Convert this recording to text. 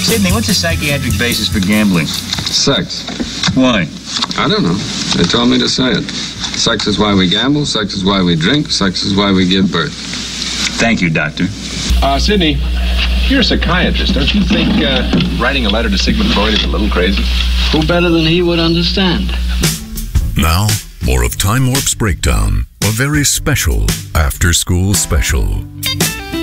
Sidney, what's the psychiatric basis for gambling? Sex. Why? I don't know. They told me to say it. Sex is why we gamble. Sex is why we drink. Sex is why we give birth. Thank you, Doctor. Sidney, you're a psychiatrist. Don't you think writing a letter to Sigmund Freud is a little crazy? Who better than he would understand? Now, more of Time Warp's Breakdown, a very special after-school special.